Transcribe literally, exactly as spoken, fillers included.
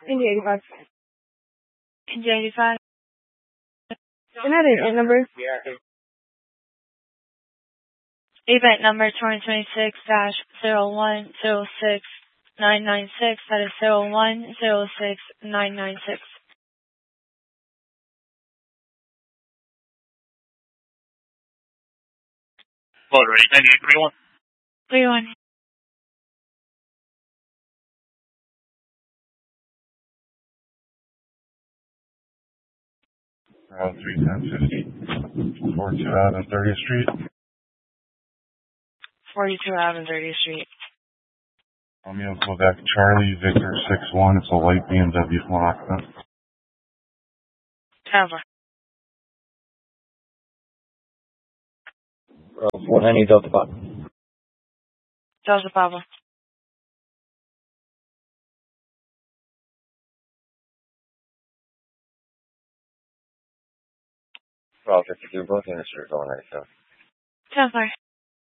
India eighty-five. India eighty-five. Can I have an event number? Event number twenty twenty-six dash zero one zero six nine nine six. That is zero one zero six nine nine six. Voter eight ninety-eight three one. three one. Route three ten fifty. forty-two Ave and thirtieth Street. forty-two Ave and thirtieth Street. Romeo Quebec Charlie Victor six one. It's a white B M W one occupant. Cover. Uh, four ninety Delta Pop. Delta Papa. Route fifty-two, both units are going ninety-seven. Cover.